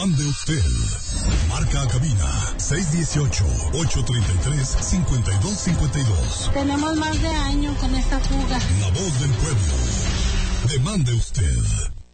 Mande usted. Marca a cabina 618-833-5252. Tenemos más de año con esta fuga. La voz del pueblo. Demande usted.